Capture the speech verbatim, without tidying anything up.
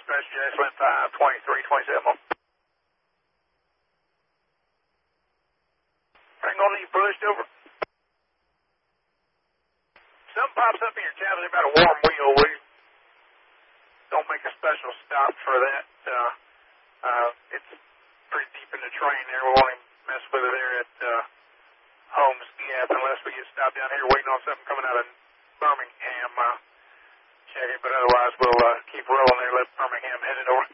dispatch, Jackson five twenty-three twenty-seven. Ain't gonna need pushed over. Something pops up in your cabin about a warm wheel. We don't make a special stop for that. Uh, uh, it's pretty deep in the train there. We won't even mess with it there at uh, Holmes Gap unless we get stopped down here waiting on something coming out of Birmingham. Uh, check it, but otherwise we'll uh, keep rolling there. Let Birmingham head it over.